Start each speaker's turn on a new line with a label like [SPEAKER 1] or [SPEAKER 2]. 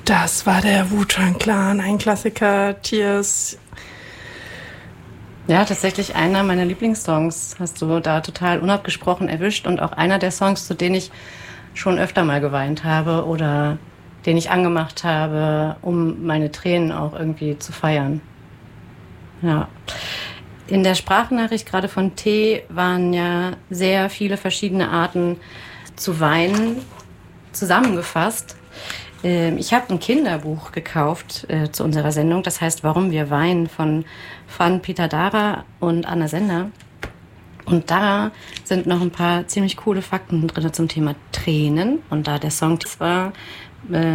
[SPEAKER 1] Das war der Wu-Tang Clan, ein Klassiker, Tears.
[SPEAKER 2] Ja, tatsächlich einer meiner Lieblingssongs hast du da total unabgesprochen erwischt und auch einer der Songs, zu denen ich schon öfter mal geweint habe oder den ich angemacht habe, um meine Tränen auch irgendwie zu feiern. Ja. In der Sprachnachricht gerade von T waren ja sehr viele verschiedene Arten zu weinen zusammengefasst. Ich habe ein Kinderbuch gekauft zu unserer Sendung, das heißt Warum wir weinen, von Van Peter Dara und Anna Sender. Und da sind noch ein paar ziemlich coole Fakten drin zum Thema Tränen. Und da der Song war